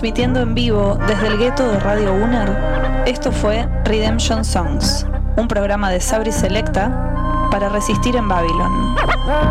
transmitiendo en vivo desde el gueto de Radio Uner, esto fue Redemption Songs, un programa de Sabri Selecta para resistir en Babylon.